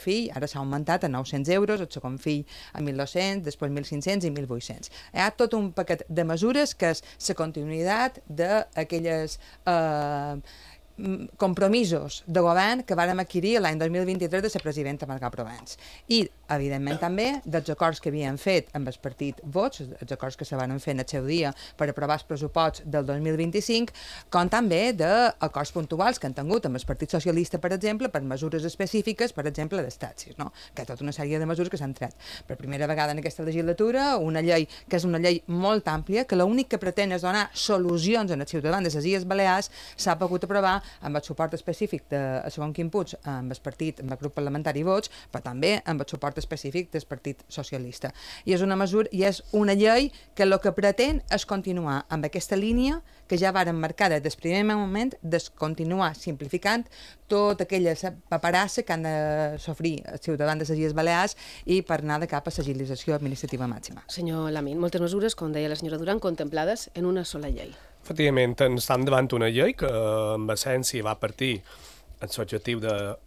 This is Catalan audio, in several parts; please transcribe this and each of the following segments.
fill ara s'ha augmentat a 900 euros, el segon fill a 1.200, després 1.500 i 1.800. Hi ha tot un paquet de mesures que és la continuïtat d'aquelles compromisos de govern que vàrem adquirir l'any 2023 de la presidenta Marga Provence. I, evidentment, també dels acords que havien fet amb el partit Vox, els acords que se van fer en el seu dia per aprovar els pressuposts del 2025, com també d'acords puntuals que han tingut amb el Partit Socialista, per exemple, per mesures específiques, per exemple, dels taxis, no? Que hi ha tota una sèrie de mesures que s'han tret. Per primera vegada en aquesta legislatura, una llei que és una llei molt àmplia, que l'únic que pretén és donar solucions als ciutadans de les Illes Balears, s'ha pogut aprovar amb el suport específic de segon Quim Puig, amb el grup parlamentari Vox, però també amb el suport específic del Partit Socialista. I és una mesura, i és una llei que el que pretén és continuar amb aquesta línia que ja varen marcar des del primer moment, de continuar simplificant tota aquella paperassa que han de sofrir els ciutadans de les Illes Balears i per anar de cap a l'agilització administrativa màxima. Senyor Lamín, moltes mesures, com deia la senyora Duran, contemplades en una sola llei. Efectivament, estem davant una llei que, en essència, va partir amb l'objectiu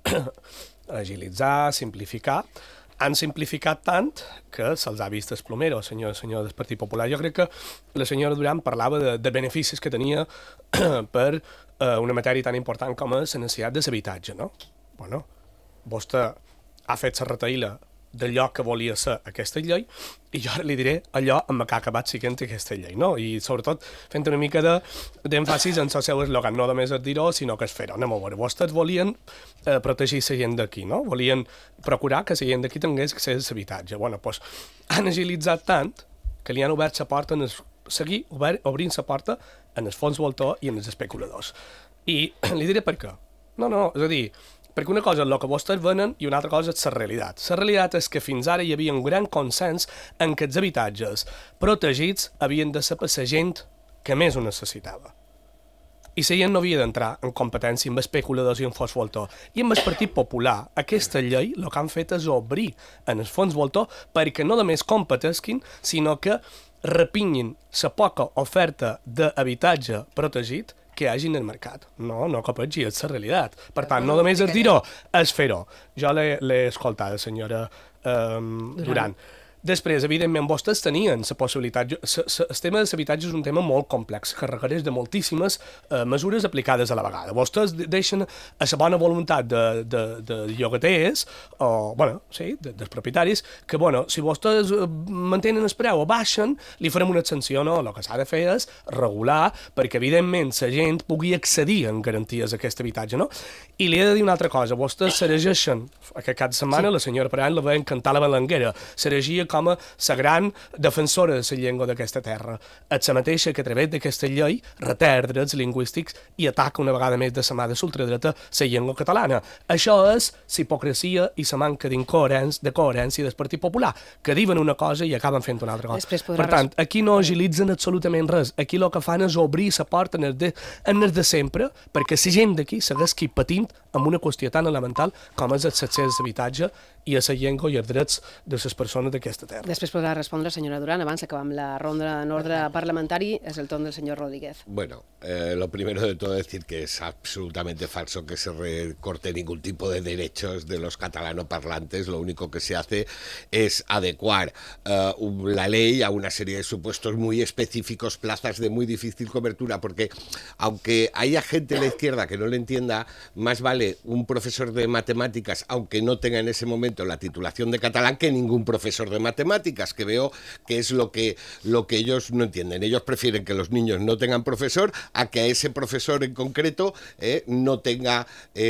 d'agilitzar, simplificar. Han simplificat tant que se'ls ha vist el plomero, senyor del Partit Popular. Jo crec que la senyora Duran parlava de beneficis que tenia per una matèria tan important com és la necessitat de l'habitatge, no? Bueno, vostè ha fet la retaïla d'allò que volia ser aquesta llei i jo ara li diré allò amb què ha acabat sent aquesta llei, no? I sobretot fent una mica d'èmfasis en el seu eslògan, no només és dir-ho, sinó que és fer-ho. Anem a veure, vostès volien protegir la gent d'aquí, no? Volien procurar que la gent d'aquí tingués accés a l'habitatge. Bueno, doncs han agilitzat tant que li han obert la porta, seguir obrint la porta en els fons voltor i en els especuladors. I li diré per què. No, és a dir, perquè una cosa és el que vostès venen i una altra cosa és la realitat. La realitat és que fins ara hi havia un gran consens en que els habitatges protegits havien de ser per la gent que més ho necessitava. I la gent no havia d'entrar en competència amb especuladors i en fons voltor. I amb el Partit Popular, aquesta llei el que han fet és obrir en els fons voltor perquè no només competesquin, sinó que repinyin la poca oferta d'habitatge protegit que hi hagi en el mercat. No capegi, és la realitat. Per tant, no només és dir-ho, és fer-ho. Jo l'he escoltat, senyora Duran. Després, evidentment, vostès tenien la possibilitat... El tema de l'habitatge és un tema molt complex, que requereix de moltíssimes mesures aplicades a la vegada. Vostès deixen a la bona voluntat de llogaters, o, bueno, sí, dels propietaris, que, bueno, si vostès mantenen el preu o baixen, li farem una exenció, no? El que s'ha de fer és regular perquè, evidentment, la gent pugui accedir en garanties a aquest habitatge, no? I li he de dir una altra cosa. Vostès s'erigeixen, aquest cap de setmana, la senyora Paran la veien cantar la balanguera, s'erigia com a la gran defensora de la llengua d'aquesta terra. És la mateixa que a través d'aquesta llei reter drets lingüístics i ataca una vegada més de la mà de l'ultradreta la llengua catalana. Això és la hipocresia i la manca de coherència del Partit Popular, que diuen una cosa i acaben fent una altra cosa. Per tant, aquí no agilitzen absolutament res. Aquí el que fan és obrir la porta en el de sempre perquè la gent d'aquí segueixi patint amb una qüestió tan elemental com és l'accés a l'habitatge i a la llengua i els drets de les persones d'aquesta terra. Després podrà respondre, senyora Duran. Abans d'acabar amb la ronda en ordre parlamentari, es el torn del señor Rodríguez. Bueno, lo primero de todo decir que es absolutamente falso que se recorte ningún tipo de derechos de los catalanoparlantes. Lo único que se hace es adecuar la ley a una serie de supuestos muy específicos, plazas de muy difícil cobertura, porque aunque haya gente en la izquierda que no le entienda, más vale un profesor de matemáticas, aunque no tenga en ese momento la titulación de catalán, que ningún profesor de matemáticas, que veo que es lo que ellos no entienden. Ellos prefieren que los niños no tengan profesor a que a ese profesor en concreto no tenga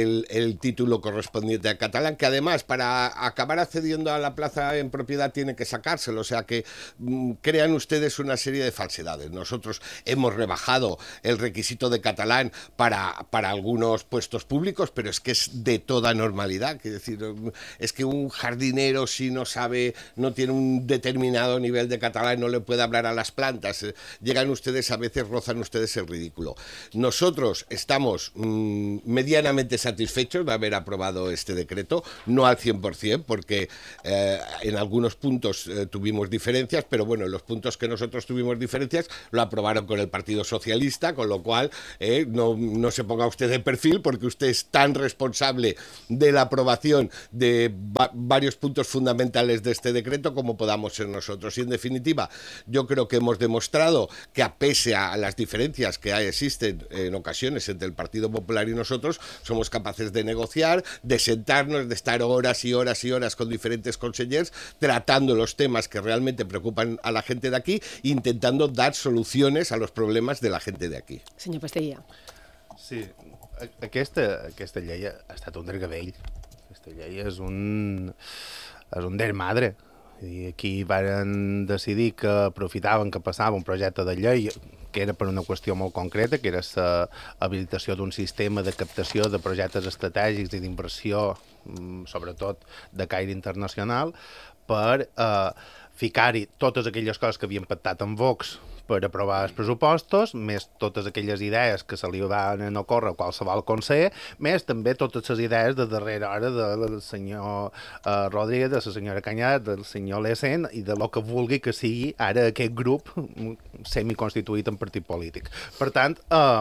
el título correspondiente a catalán, que además para acabar accediendo a la plaza en propiedad tiene que sacárselo. O sea que crean ustedes una serie de falsedades. Nosotros hemos rebajado el requisito de catalán para algunos puestos públicos, pero es de toda normalidad. Es decir, es que un jardinero, si no sabe, no tiene tiene un determinado nivel de catalán no le puede hablar a las plantas. Llegan ustedes, a veces rozan ustedes el ridículo. Nosotros estamos medianamente satisfechos de haber aprobado este decreto, no al 100%, porque en algunos puntos tuvimos diferencias, pero bueno, en los puntos que nosotros tuvimos diferencias lo aprobaron con el Partido Socialista, con lo cual no se ponga usted de perfil, porque usted es tan responsable de la aprobación de varios puntos fundamentales de este decreto como podamos ser nosotros. Y en definitiva, yo creo que hemos demostrado que, a pese a las diferencias que existen en ocasiones entre el Partido Popular y nosotros, somos capaces de negociar, de sentarnos, de estar horas y horas y horas con diferentes consellers tratando los temas que realmente preocupan a la gente de aquí, intentando dar soluciones a los problemes de la gente de aquí. Senyor Pastellà. Sí, aquesta llei ha estat un desgavell. Aquesta llei és un desmadre. I aquí van decidir que aprofitaven que passava un projecte de llei que era per una qüestió molt concreta, que era l'habilitació d'un sistema de captació de projectes estratègics i d'inversió, sobretot de caire internacional, per ficar-hi totes aquelles coses que havien pactat amb Vox per aprovar els pressupostos, més totes aquelles idees que se li van ocórrer a qualsevol conseller, més també totes les idees de darrera hora del senyor Rodríguez, de la senyora Canyada, del senyor Lecen i de lo que vulgui que sigui ara aquest grup semiconstituït en partit polític. Per tant,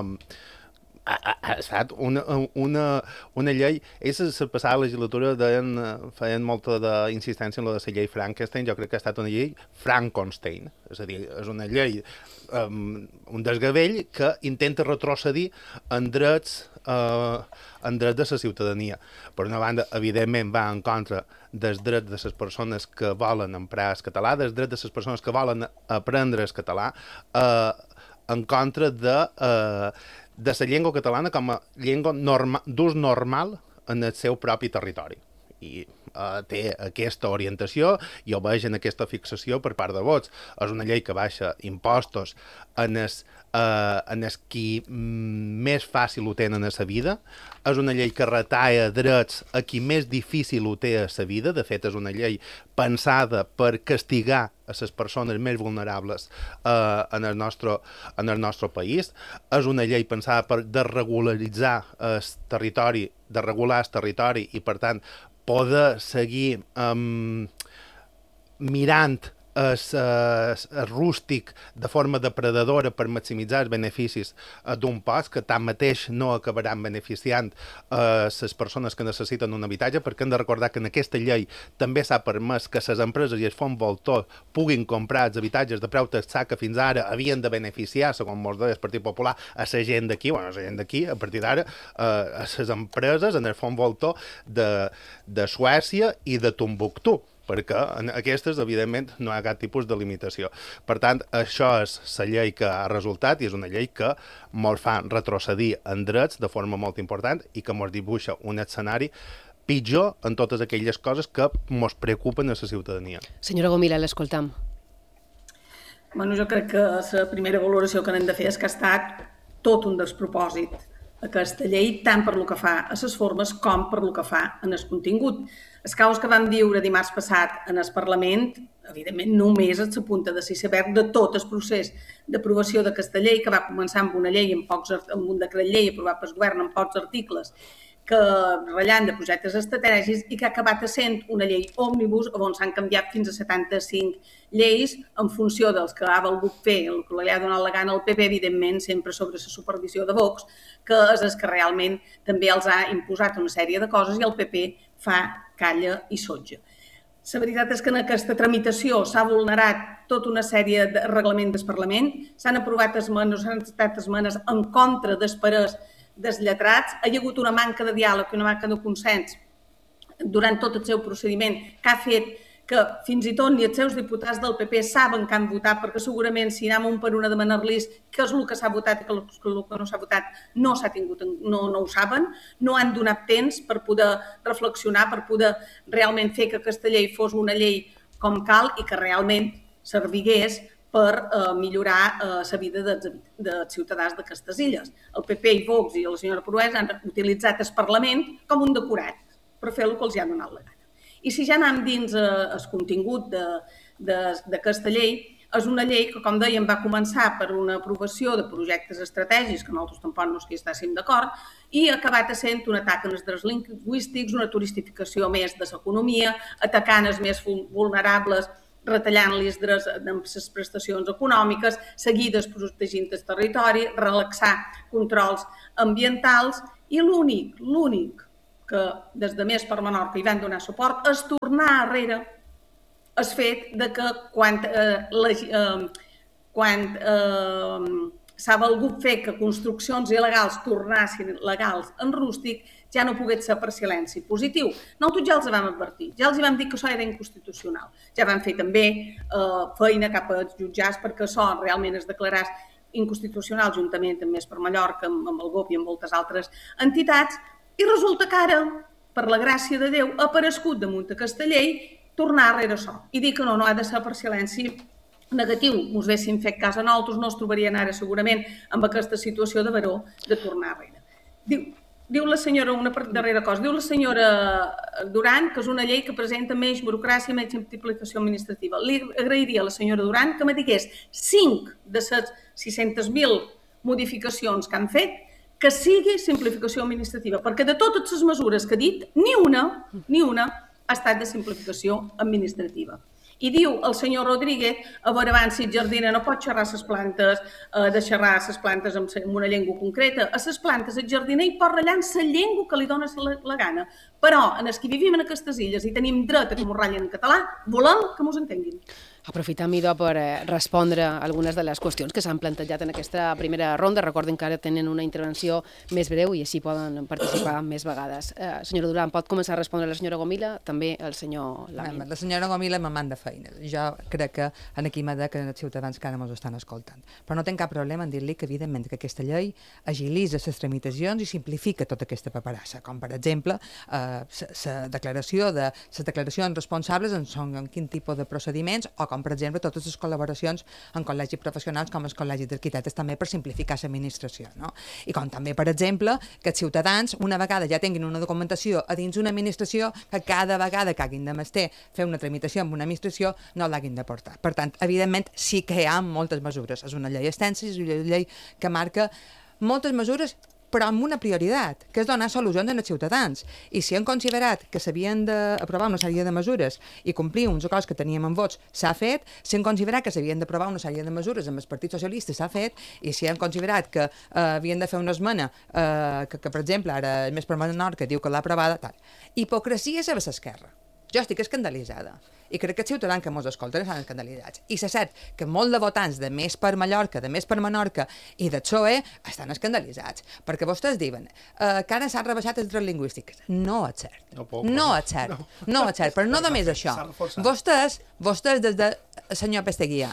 ha estat una llei. Ells la passada legislatura feien molta insistència en la de la llei Frankenstein. Jo crec que ha estat una llei Frankenstein. És a dir, és una llei, un desgavell que intenta retrocedir en drets de la ciutadania. Per una banda, evidentment, va en contra dels drets de les persones que volen emprar el català, dels drets de les persones que volen aprendre el català, en contra de la llengua catalana com a llengua d'ús normal en el seu propi territori. I té aquesta orientació i ho veig en aquesta fixació per part de Vox. És una llei que baixa impostos en els qui més fàcil ho tenen a la vida. És una llei que retalla drets a qui més difícil ho té a la vida. De fet, és una llei pensada per castigar a les persones més vulnerables en el nostre país. És una llei pensada per desregularitzar el territori, desregular el territori i, per tant, poder seguir mirant el rústic de forma depredadora per maximitzar els beneficis d'un post que tanmateix no acabaran beneficiant les persones que necessiten un habitatge, perquè hem de recordar que en aquesta llei també s'ha permès que les empreses i els fons voltors puguin comprar els habitatges de preu taxat que fins ara havien de beneficiar, segons mos deia el Partit Popular, a la gent d'aquí, a partir d'ara, a les empreses en el fons voltor de Suècia i de Tombuctú, perquè en aquestes, evidentment, no hi ha cap tipus de limitació. Per tant, això és la llei que ha resultat i és una llei que ens fa retrocedir en drets de forma molt important i que ens dibuixa un escenari pitjor en totes aquelles coses que ens preocupen a la ciutadania. Senyora Gomila, l'escoltam. Bueno, jo crec que la primera valoració que n'hem de fer és que ha estat tot un despropòsit aquesta llei, tant per lo que fa a les formes com per lo que fa en el contingut. Els caos que vam viure dimarts passat en el Parlament, evidentment, només és la punta de l'iceberg de tot el procés d'aprovació d'aquesta llei, que va començar amb una llei, amb un decret llei aprovat pel govern amb pocs articles, que ratllant de projectes estratègics i que ha acabat sent una llei òmnibus on s'han canviat fins a 75 lleis en funció dels que ha volgut fer, el que li ha donat la gana al PP, evidentment, sempre sobre la supervisió de Vox, que és el que realment també els ha imposat una sèrie de coses i el PP fa calla i sotja. La veritat és que en aquesta tramitació s'ha vulnerat tota una sèrie de reglaments del Parlament, s'han aprovat esmenes, s'han estat esmenes en contra dels parers dels lletrats, hi ha hagut una manca de diàleg i una manca de consens durant tot el seu procediment que ha fet que fins i tot ni els seus diputats del PP saben que han votat, perquè segurament si anem un per una a demanar-los què és el que s'ha votat i què és el que no s'ha votat no ho saben, no han donat temps per poder reflexionar, per poder realment fer que aquesta llei fos una llei com cal i que realment servigués per millorar la vida dels ciutadans d'aquestes illes. El PP i Vox i la senyora Proès han utilitzat el Parlament com un decorat per fer el que els ha donat la gana. I si ja anem dins el contingut d'aquesta llei, és una llei que, com dèiem, va començar per una aprovació de projectes estratègics, que nosaltres tampoc no hi estàssim d'acord, i ha acabat sent un atac als drets lingüístics, una turistificació més de l'economia, atacant els més vulnerables, retallant-los les prestacions econòmiques, seguides protegint el territori, relaxar controls ambientals, i l'únic que des de Més per Menorca hi van donar suport és tornar enrere el fet de que quan s'ha volgut fer que construccions il·legals tornassin legals en rústic, ja no pogués ser per silenci positiu. Nosaltres ja els vam advertir, ja els vam dir que això era inconstitucional. Ja vam fer també feina cap als jutjats perquè això realment es declarés inconstitucional juntament amb Més per Mallorca, amb el GOP i amb moltes altres entitats, i resulta que ara, per la gràcia de Déu, ha aparegut damunt aquesta llei tornar rere això. I dir que no ha de ser per silenci negatiu. Ens haguéssim fet cas a nosaltres, no es trobarien ara segurament amb aquesta situació de Baró de tornar rere. Diu la senyora, una darrera cosa, diu la senyora Duran que és una llei que presenta menys burocràcia i menys simplificació administrativa. Li agrairia a la senyora Duran que me digués 5 de les 600.000 modificacions que han fet que sigui simplificació administrativa, perquè de totes les mesures que ha dit, ni una ha estat de simplificació administrativa. I diu el senyor Rodríguez, a veure abans si el jardiner no pot xerrar les plantes, de xerrar les plantes amb una llengua concreta. A les plantes el jardiner hi pot ratllar la llengua que li dona la gana. Però en els que vivim en aquestes illes i tenim dret a que m'ho ratllen en català, volem que mos entenguin. Aprofitem, idò, per respondre algunes de les qüestions que s'han plantejat en aquesta primera ronda. Recordin que ara tenen una intervenció més breu i així poden participar més vegades. Senyora Duran, pot començar a respondre la senyora Gomila, també el senyor Lamin. La senyora Gomila me manda feina. Jo crec que aquí m'ha de que els ciutadans que ara ens estan escoltant. Però no tinc cap problema en dir-li que, evidentment, que aquesta llei agilitza les tramitacions i simplifica tota aquesta paperassa, com, per exemple, les declaracions responsables en quin tipus de procediments o com, per exemple, totes les col·laboracions en col·legis professionals com el Col·legi d'Arquitectes també per simplificar l'administració. No? I com també, per exemple, que els ciutadans, una vegada ja tinguin una documentació a dins una administració, que cada vegada que hagin de fer una tramitació amb una administració no l'hagin de portar. Per tant, evidentment, sí que hi ha moltes mesures. És una llei extensa, és una llei que marca moltes mesures, però amb una prioritat, que és donar solucions als ciutadans. I si han considerat que s'havien d'aprovar una sèrie de mesures i complir uns acords que teníem en vots, s'ha fet. Si han considerat que s'havien d'aprovar una sèrie de mesures amb el Partit Socialista, s'ha fet. I si han considerat que havien de fer una esmena, que per exemple, ara el Més per Menorca diu que l'ha aprovada, tal. Hipocresia és a l'esquerra. Jo estic escandalitzada. I crec que els ciutadans que ens escolten estan escandalitzats. I és cert que molts de votants de Més per Mallorca, de Més per Menorca i de PSOE estan escandalitzats, perquè vostès diuen que ara s'han rebaixat els drets lingüístics. No és cert. No és cert, però no només això. Vostès, des de senyor Pesteguia,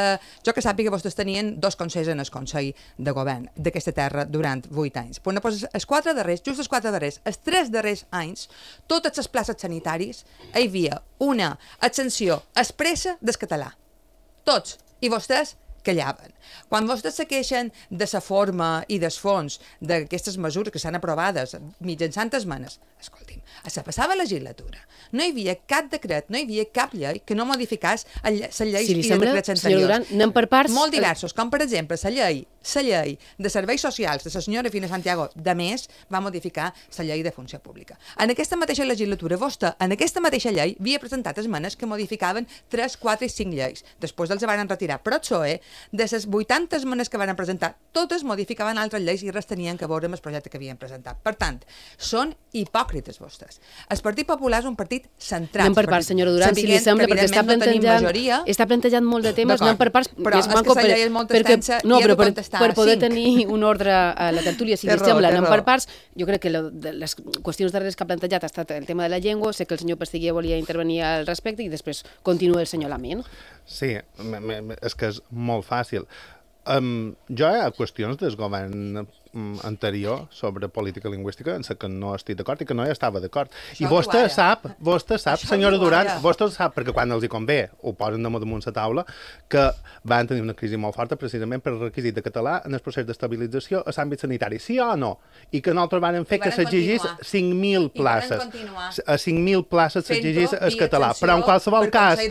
jo que sàpiga, vostès tenien 2 consells en el Consell de Govern d'aquesta terra durant 8 anys. Però els 4 darrers, just els 4 darrers, els 3 darrers anys, totes les places sanitaris hi havia una ascensió expressa del català. Tots. I vostès callaven. Quan vostès se queixen de la forma i dels fons d'aquestes mesures que s'han aprovades mitjançant esmenes, escolti'm, a la passada legislatura no hi havia cap decret, no hi havia cap llei que no modificés les lleis i de decrets anteriors. Duran, anem per parts. Molt diversos, com per exemple la llei de serveis socials de la senyora Fina Santiago de Més va modificar la llei de funció pública. En aquesta mateixa legislatura, vostè, en aquesta mateixa llei, havia presentat esmenes que modificaven 3, 4 i 5 lleis. Després els van retirar. Però PSOE, de les 80 esmenes que van presentar, totes modificaven altres lleis i res tenien que veure amb el projecte que havien presentat. Per tant, són hipòcrites vostès. El Partit Popular és un partit centrat. Anem per parts, senyora Duran, si li sembla, perquè està plantejant molt de temes, anem per parts. Però és que la llei és molt extensa i he de contestar per poder tenir un ordre a la tertúlia, si li sembla, anem per parts. Jo crec que les qüestions darreres que ha plantejat ha estat el tema de la llengua, sé que el senyor Pesteguia volia intervenir al respecte i després continua el senyor Lamin. Sí, és que és molt fàcil. Jo hi ha qüestions del govern anterior sobre política lingüística en la que no estic d'acord i que no hi estava d'acord. I vostè sap, senyora Duran, vostè sap, perquè quan els hi convé ho posen damunt la taula, que van tenir una crisi molt forta precisament per el requisit de català en el procés d'estabilització a l'àmbit sanitari. Sí o no? I que nosaltres van fer que s'exigís 5.000 places. A 5.000 places s'exigís el català. Però en qualsevol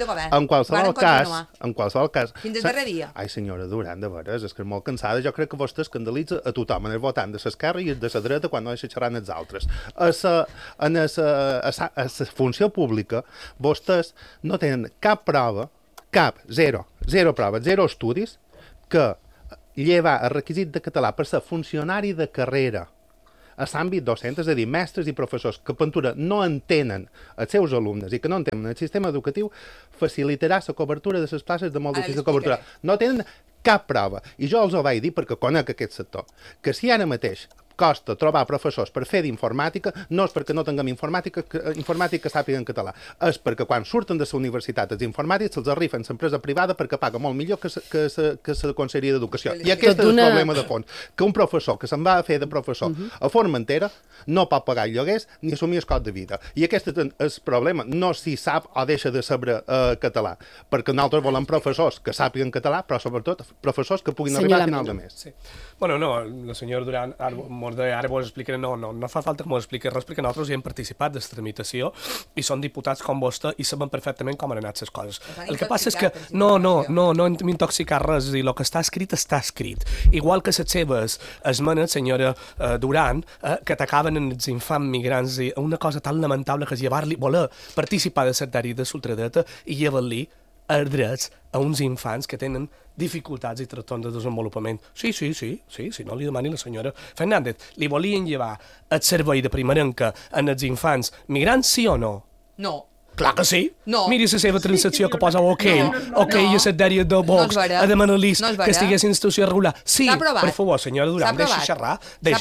cas... Fins al darrer dia. Ai, senyora Duran, de veres, és que és molt cansada. Jo crec que vostè escandalitza a tothom, en el votant de l'esquerra i de la dreta quan no deixa xerrar els altres. A la funció pública, vostès no tenen cap prova, zero proves, zero estudis, que llevar el requisit de català per ser funcionari de carrera a l'àmbit docent, és a dir, mestres i professors que pintura no entenen els seus alumnes i que no entenen el sistema educatiu, facilitarà la cobertura de les places de molt difícil cobertura. No tenen cap prova. I jo els ho vaig dir perquè conec aquest sector, que si ara mateix costa trobar professors per fer d'informàtica, no és perquè no tinguem informàtica que sàpiguen català, és perquè quan surten de la universitat els informàtics se'ls arrifen a l'empresa privada perquè paga molt millor que la Conselleria d'Educació. I aquest és el problema de fons, que un professor que se'n va a fer de professor a Formentera no pot pagar lloguers ni assumir el cost de vida. I aquest és el problema, no si sap o deixa de saber català, perquè nosaltres volem professors que sàpiguen català, però sobretot professors que puguin arribar a final de mes. Sí. Bueno, no, el senyor Duran ara vos explicaré, no fa falta que m'ho expliqui res perquè nosaltres hi hem participat de la tramitació i són diputats com vostè i saben perfectament com han anat les coses. El que passa és que no m'intoxicar res, i el que està escrit, igual que les seves esmenes, senyora Duran, que atacaven en els infants migrants i una cosa tan lamentable que és llevar-li, voler participar de sectari de l'ultradreta i llevar-li els drets a uns infants que tenen dificultats i trastorns de desenvolupament. Sí, no li demani la senyora Fernández. Li volien llevar el servei de primerenca en els infants migrants, sí o no? No. Clar que sí. No. Miri la seva transacció que posa OK a sectària de Vox, a demanar-li que estigués en institució regular. Sí, per favor, senyora Duran, deixi xerrar.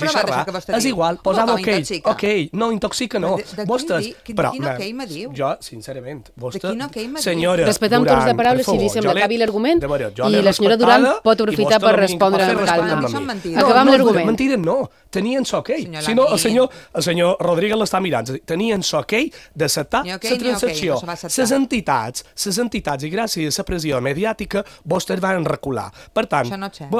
És igual, posava OK, no, intoxica no. Vostès, però, jo, sincerament, vostè, senyora Duran, respectant torns de paraules, si li sembla que acabi l'argument, i la senyora Duran pot aprofitar per respondre amb calma. Acabam l'argument. Mentida, no. Tenien OK. Si no, el senyor Rodríguez l'està mirant. Tenien OK d'acceptar la transacció. Les entitats, i gràcies a la pressió mediàtica, vostès van recular. Per tant,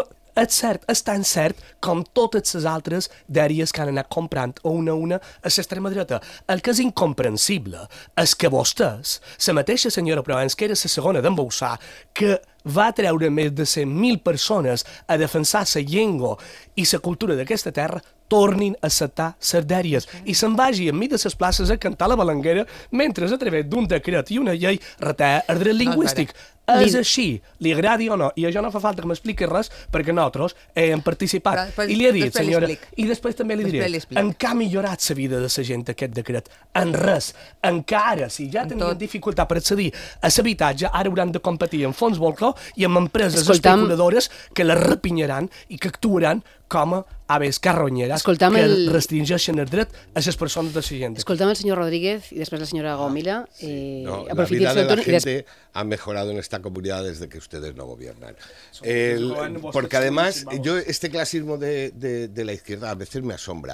és tan cert com totes les altres dèries que han anat comprant una a l'extrema dreta. El que és incomprensible és que vostès, la mateixa senyora Provenç, que era la segona d'embolsar, que va treure més de 100.000 persones a defensar la llengua i la cultura d'aquesta terra, tornin a acceptar les dèries i se'n vagi enmig de les places a cantar la balanguera mentre a través d'un decret i una llei retalla el dret lingüístic. És així, li agradi o no, i això no fa falta que m'expliqui res perquè nosaltres hem participat. I li he dit, senyora, i després també li diré, en què ha millorat la vida de la gent aquest decret? En res. Encara, si ja tenien dificultat per accedir a l'habitatge, ara hauran de competir en fons volcó i amb empreses especuladores que les repinyaran i que actuaran com a aves carronyeres que restringeixen el dret a les persones de la gent. Escoltam el senyor Rodríguez y después la señora Gomila. La vida de la gente ha mejorado en esta comunidad desde que ustedes no gobiernan. Porque además, este clasismo de la izquierda a veces me asombra.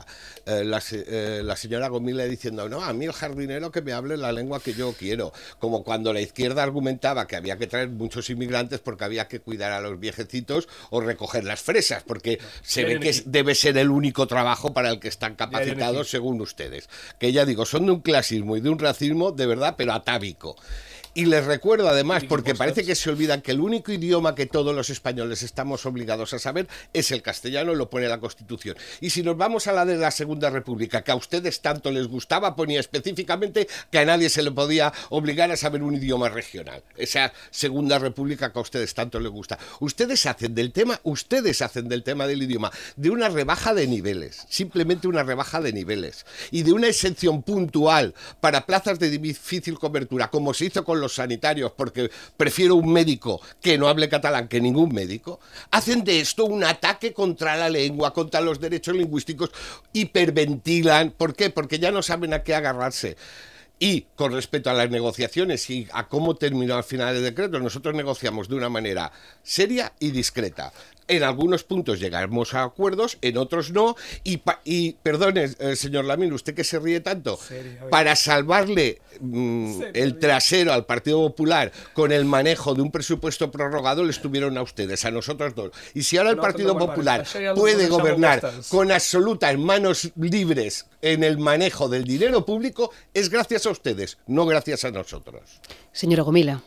La señora Gomila diciendo, no, a mí el jardinero que me hable la lengua que yo quiero. Como cuando la izquierda argumentaba que había que traer muchos inmigrantes porque había que cuidar a los viejecitos o recoger las fresas, porque se ve que debe ser el único trabajo para el que están capacitados según ustedes. Que ya digo, son de un clasismo y de un racismo de verdad, pero atávico. Y les recuerdo además, porque parece que se olvidan que el único idioma que todos los españoles estamos obligados a saber es el castellano, lo pone la Constitución. Y si nos vamos a la de la Segunda República, que a ustedes tanto les gustaba, ponía específicamente que a nadie se le podía obligar a saber un idioma regional. Esa Segunda República que a ustedes tanto les gusta. Ustedes hacen del tema del idioma de una rebaja de niveles, simplemente una rebaja de niveles, y de una exención puntual para plazas de difícil cobertura, como se hizo con los sanitarios, porque prefiero un médico que no hable catalán que ningún médico. Hacen de esto un ataque contra la lengua, contra los derechos lingüísticos, hiperventilan. ¿Por qué? Porque ya no saben a qué agarrarse. Y con respecto a las negociaciones y a cómo terminó al final el decreto, nosotros negociamos de una manera seria y discreta. En algunos puntos llegamos a acuerdos, en otros no. Y perdone, señor Lamín, usted que se ríe tanto, para salvarle el trasero al Partido Popular con el manejo de un presupuesto prorrogado, le estuvieron a ustedes, a nosotros dos. Y si ahora el Partido Popular puede gobernar con absolutas manos libres en el manejo del dinero público, es gracias a ustedes, no gracias a nosotros. Senyora Gomila.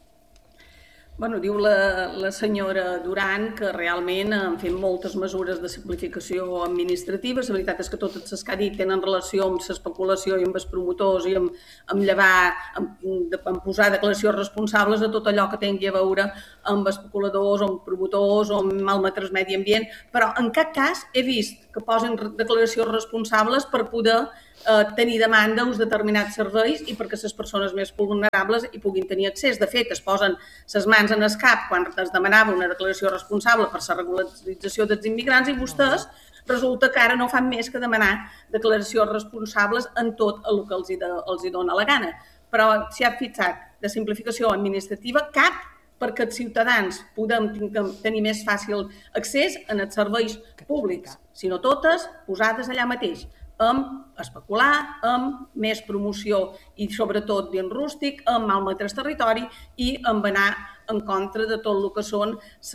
Bueno, diu la senyora Duran que realment han fet moltes mesures de simplificació administrativa. La veritat és que totes les que ha dit tenen relació amb l'especulació i amb els promotors i amb llevar, amb posar declaracions responsables de tot allò que tingui a veure amb especuladors o amb promotors o amb malmetre el medi ambient, però en cap cas he vist que posin declaracions responsables per poder tenir demanda uns determinats serveis i perquè les persones més vulnerables hi puguin tenir accés. De fet, es posen les mans en el cap quan es demanava una declaració responsable per la regularització dels immigrants i vostès resulta que ara no fan més que demanar declaracions responsables en tot el que els hi dona la gana. Però si ha fixat de simplificació administrativa, cap perquè els ciutadans podem tenir més fàcil accés en els serveis públics, sinó totes posades allà mateix, amb especular, amb més promoció i sobretot bien rústic, amb malmetre el territori i amb anar en contra de tot el que són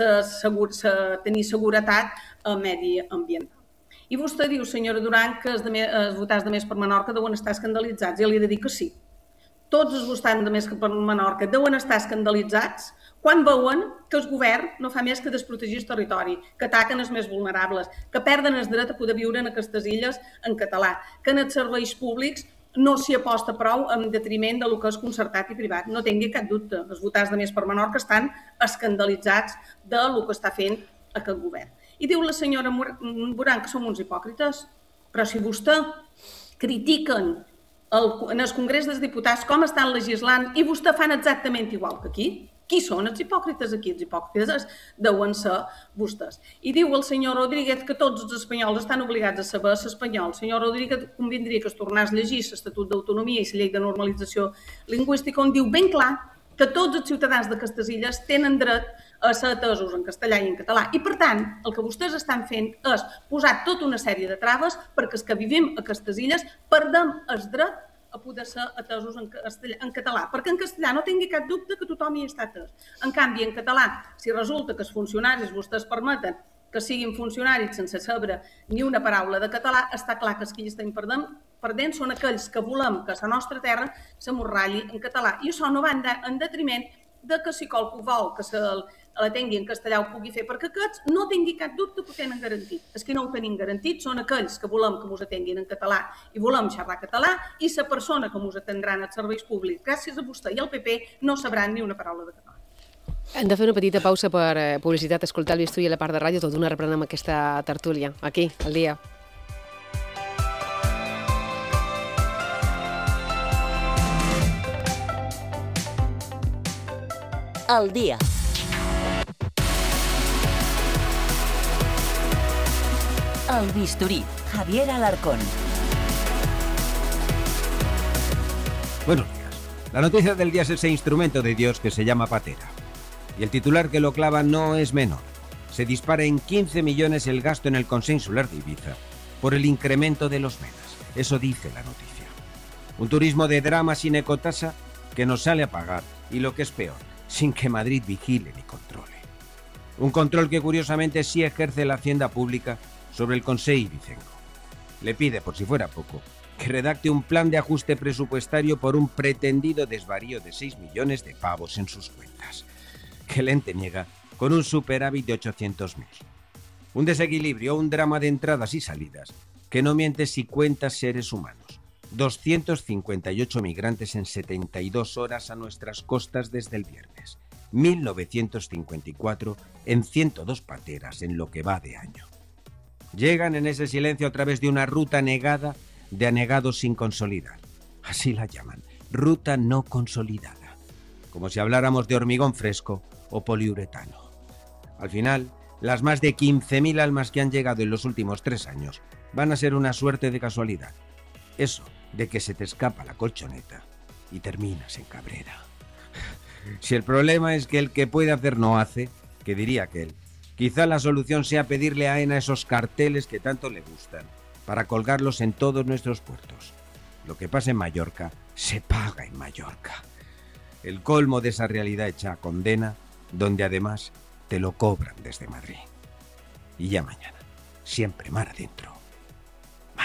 tenir seguretat mediambiental. I vostè diu, senyora Duran, que els votants de Més per Menorca deuen estar escandalitzats. I li he de dir que sí. Tots els votants de Més per Menorca deuen estar escandalitzats quan veuen que el govern no fa més que desprotegir el territori, que ataquen els més vulnerables, que perden el dret a poder viure en aquestes illes en català, que en els serveis públics no s'hi aposta prou en detriment del que és concertat i privat. No tingui cap dubte, els votants de Més per Menorca estan escandalitzats del que està fent aquest govern. I diu la senyora Duran que som uns hipòcrites, però si vostè critiquen en el Congrés dels Diputats com estan legislant i vostè fan exactament igual que aquí, qui són els hipòcrites aquí? Els hipòcrites deuen ser vostès. I diu el senyor Rodríguez que tots els espanyols estan obligats a saber l'espanyol. El senyor Rodríguez convindria que es tornés a llegir l'Estatut d'Autonomia i la llei de normalització lingüística on diu ben clar que tots els ciutadans d'aquestes illes tenen dret a ser atesos en castellà i en català. I, per tant, el que vostès estan fent és posar tota una sèrie de traves perquè els que vivim a aquestes illes perdem el dret a poder ser atesos en català, perquè en castellà no tingui cap dubte que tothom hi està atès. En canvi, en català, si resulta que els funcionaris vostès permeten que siguin funcionaris sense saber ni una paraula de català, està clar que els que hi estem perdent són aquells que volem que la nostra terra s'amorralli en català. I això no va en detriment de que si qualcú vol que la tingui en castellà ho pugui fer, perquè aquests no tingui cap dubte que ho tenen garantit. Els que no ho tenim garantit són aquells que volem que ens atenguin en català i volem xerrar català i la persona que ens atendran als serveis públics, gràcies a vostè i al PP, no sabran ni una paraula de català. Hem de fer una petita pausa per publicitat, escoltar el Bisturí a la part de ràdio, tot d'una reprenem aquesta tertúlia, aquí, al dia. Al dia. El Bisturí, Javier Alarcón. Buenos días. La noticia del día es ese instrumento de Dios que se llama patera. Y el titular que lo clava no es menor. Se dispara en 15 millones el gasto en el Consell Insular de Ibiza por el incremento de los menas. Eso dice la noticia. Un turismo de drama sin ecotasa que nos sale a pagar y, lo que es peor, sin que Madrid vigile ni controle. Un control que curiosamente sí ejerce la hacienda pública sobre el Consell ibicenco. Le pide, por si fuera poco, que redacte un plan de ajuste presupuestario por un pretendido desvarío de 6 millones de pavos en sus cuentas, que el ente niega con un superávit de 800.000. Un desequilibrio, un drama de entradas y salidas que no miente si cuenta seres humanos. 258 migrantes en 72 horas a nuestras costas desde el viernes. 1954 en 102 pateras en lo que va de año. Llegan en ese silencio a través de una ruta negada de anegados sin consolidar. Así la llaman, ruta no consolidada. Como si habláramos de hormigón fresco o poliuretano. Al final, las más de 15.000 almas que han llegado en los últimos 3 años van a ser una suerte de casualidad. Eso de que se te escapa la colchoneta y terminas en Cabrera. Si el problema es que el que puede hacer no hace, ¿qué diría aquel? Quizá la solución sea pedirle a AENA esos carteles que tanto le gustan, para colgarlos en todos nuestros puertos. Lo que pasa en Mallorca, se paga en Mallorca. El colmo de esa realidad hecha a condena, donde además te lo cobran desde Madrid. Y ya mañana, siempre mar adentro,